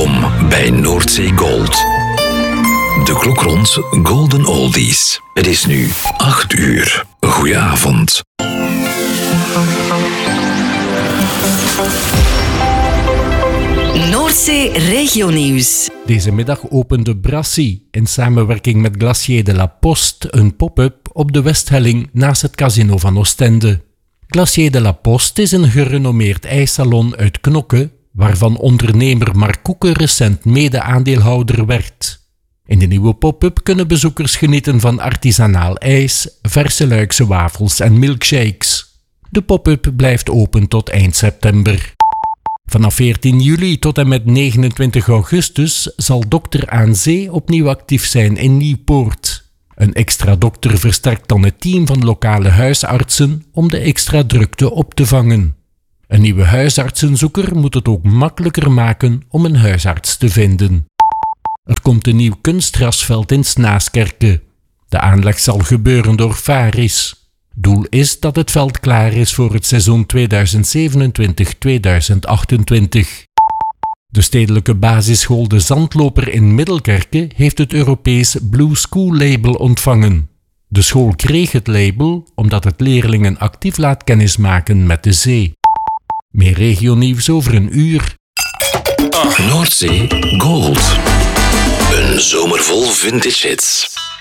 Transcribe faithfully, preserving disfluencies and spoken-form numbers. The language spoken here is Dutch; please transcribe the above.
Welkom bij Noordzee Gold. De klok rond Golden Oldies. Het is nu acht uur. Goedenavond. Noordzee Regionieuws. Deze middag opende Brassie in samenwerking met Glacier de la Poste een pop-up op de Westhelling naast het casino van Oostende. Glacier de la Poste is een gerenommeerd ijssalon uit Knokke, waarvan ondernemer Mark Koeken recent mede-aandeelhouder werd. In de nieuwe pop-up kunnen bezoekers genieten van artisanaal ijs, verse Luikse wafels en milkshakes. De pop-up blijft open tot eind september. Vanaf veertien juli tot en met negenentwintig augustus zal dokter Aan Zee opnieuw actief zijn in Nieuwpoort. Een extra dokter versterkt dan het team van lokale huisartsen om de extra drukte op te vangen. Een nieuwe huisartsenzoeker moet het ook makkelijker maken om een huisarts te vinden. Er komt een nieuw kunstgrasveld in Snaaskerke. De aanleg zal gebeuren door Faris. Doel is dat het veld klaar is voor het seizoen tweeduizend zevenentwintig tweeduizend achtentwintig. De stedelijke basisschool De Zandloper in Middelkerke heeft het Europees Blue School label ontvangen. De school kreeg het label omdat het leerlingen actief laat kennismaken met de zee. Meer regionieuws over een uur. Noordzee Gold. Een zomer vol vintage hits.